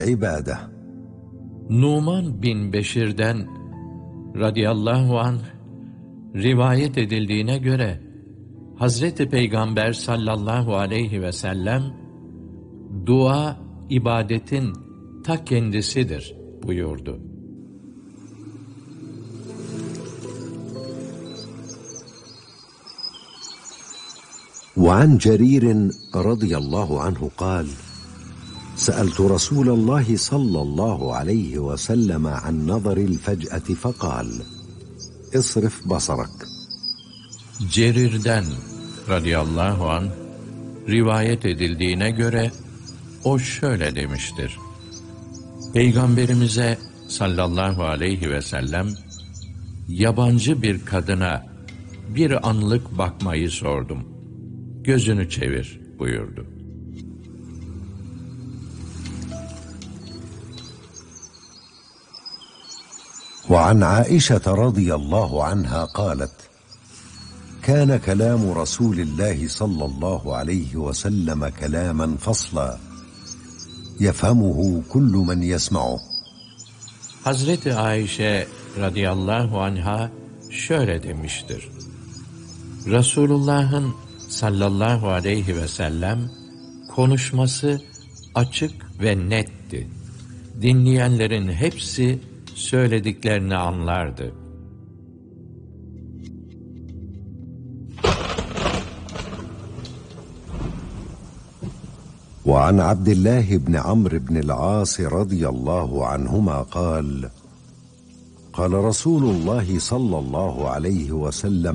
عبادة. Numan bin Beşir'den radıyallahu anh rivayet edildiğine göre Hazreti Peygamber sallallahu aleyhi ve sellem dua ibadetin ta kendisidir buyurdu. وعن جرير رضي الله عنه قال: سألت رسول الله صلى الله عليه وسلم عن نظر الفجأة فقال: اصرف بصرك. Cerir'den radıyallahu anh rivayet edildiğine göre o şöyle demiştir. Peygamberimize sallallahu aleyhi ve sellem yabancı bir kadına bir anlık bakmayı sordum. Gözünü çevir buyurdu. وعن عائشة رضي الله عنها قالت: كان كلام رسول الله صلى الله عليه وسلم كلاما فصلا يفهمه كل من يسمعه. Hazreti Ayşe radıyallahu anha şöyle demiştir. Resulullah'ın sallallahu aleyhi ve sellem konuşması açık ve netti. Dinleyenlerin hepsi söylediklerini anlardı. وعن عبد الله بن عمرو بن العاص رضي الله عنهما قال: قال رسول الله صلى الله عليه وسلم: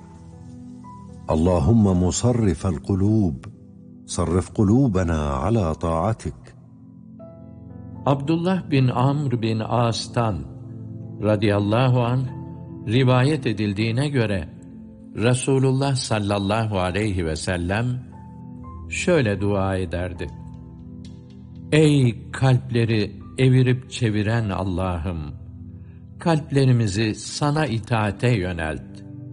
اللهم مصرف القلوب صرف قلوبنا على طاعتك. Abdullah bin Amr bin As'tan radıyallahu anh rivayet edildiğine göre Resulullah sallallahu aleyhi ve sellem şöyle dua ederdi. Ey kalpleri evirip çeviren Allah'ım! Kalplerimizi sana itaate yönelt.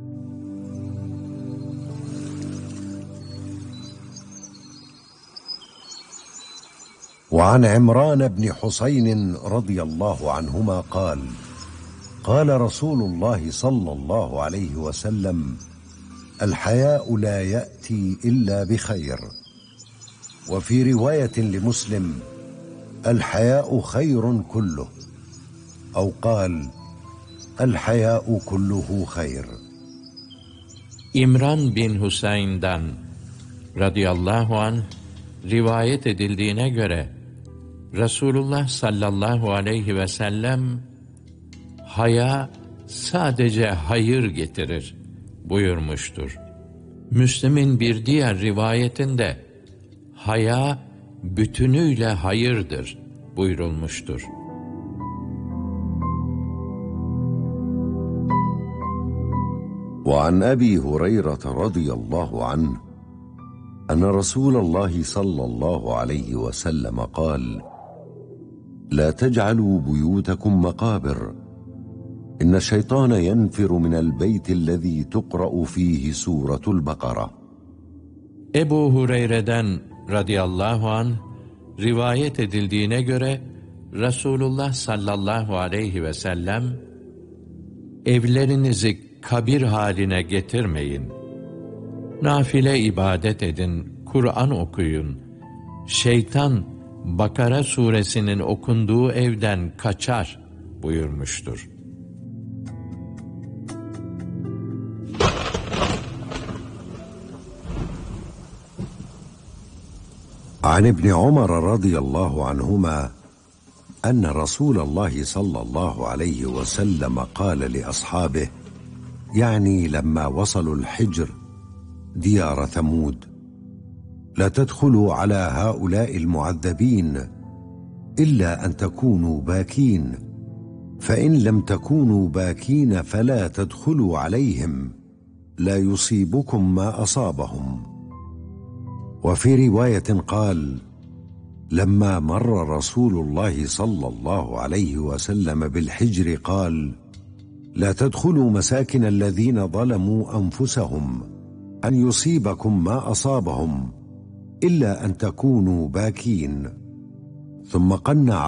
وعن عمران بن حسين رضي الله عنهما قال: قال رسول الله صلى الله عليه وسلم: الحياء لا يأتي إلا بخير. وفي رواية لمسلم: الحياء خير كله. أو قال: الحياء كله خير. İmran bin Hüseyin'den radıyallahu anh rivayet edildiğine göre Resulullah sallallahu aleyhi ve sellem haya sadece hayır getirir buyurmuştur. Müslim'in bir diğer rivayetinde haya bütünüyle hayırdır buyurulmuştur. وعن أبي هريرة رضي الله عنه أن رسول الله صلى الله عليه وسلم قال: لا تجعلوا بيوتكم مقابر إن الشيطان ينفر من البيت الذي تقرأ فيه سورة البقرة. Ebu Hureyre'den radıyallahu anh rivayet edildiğine göre Resulullah sallallahu aleyhi ve sellem evlerinizi kabir haline getirmeyin. Nafile ibadet edin, Kur'an okuyun. Şeytan Bakara suresinin okunduğu evden kaçar buyurmuştur. عن ابن عمر رضي الله عنهما أن رسول الله صلى الله عليه وسلم قال لأصحابه، يعني لما وصلوا الحجر ديار ثمود: لا تدخلوا على هؤلاء المعذبين إلا أن تكونوا باكين، فإن لم تكونوا باكين فلا تدخلوا عليهم لا يصيبكم ما أصابهم. وفي رواية قال: لما مر رسول الله صلى الله عليه وسلم بالحجر قال: لا تدخلوا مساكن الذين ظلموا أنفسهم أن يصيبكم ما أصابهم إلا أن تكونوا باكين. ثم قنع